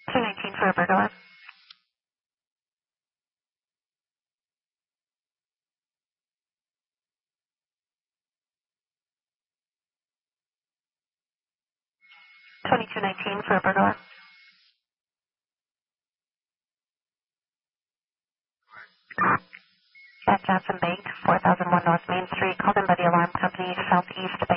219 for a burglar. 2219 for a burglar. At Johnson Bank, 4001 North Main Street, called in by the alarm company, Southeast Bank.